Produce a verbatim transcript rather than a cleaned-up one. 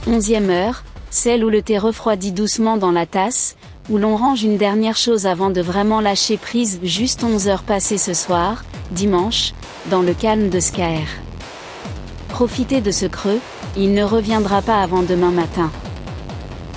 Onzième heure, celle où le thé refroidit doucement dans la tasse, où l'on range une dernière chose avant de vraiment lâcher prise. Juste onze heures passées ce soir, dimanche, dans le calme de Skaer. Profitez de ce creux, il ne reviendra pas avant demain matin.